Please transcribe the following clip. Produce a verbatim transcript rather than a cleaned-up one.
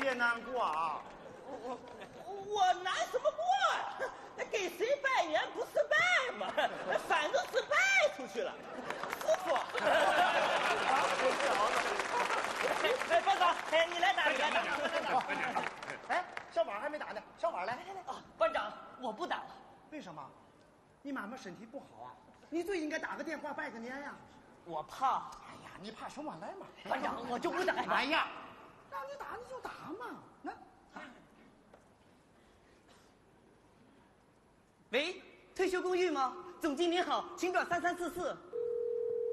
别难过啊！ 我我我难什么过啊？给谁拜年不是拜吗？反正是拜出去了。师傅，哎，班长，哎，你来打，你来打。 哎，小婉还没打呢，小婉来。 啊，班长，我不打了。 为什么？你妈妈身体不好啊，你最应该打个电话拜个年呀。 我怕。 哎呀，你怕什么？来嘛。 班长，我就不打。 哎呀，让你打你就打嘛。那。 喂，退休公寓吗？总经理好，请转三三四四。